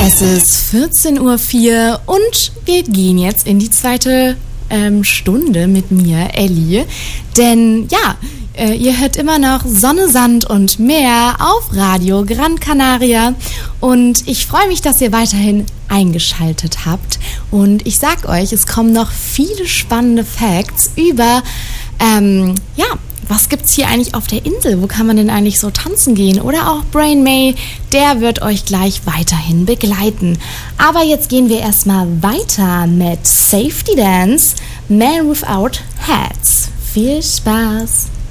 Es ist 14:04 Uhr und wir gehen jetzt in die zweite Stunde mit mir, Elli. Denn ja, ihr hört immer noch Sonne, Sand und Meer auf Radio Gran Canaria. Und ich freue mich, dass ihr weiterhin eingeschaltet habt. Und ich sag euch, es kommen noch viele spannende Facts über, was gibt's hier eigentlich auf der Insel? Wo kann man denn eigentlich so tanzen gehen? Oder auch Brian May, der wird euch gleich weiterhin begleiten. Aber jetzt gehen wir erstmal weiter mit Safety Dance, Man Without Hats. Viel Spaß!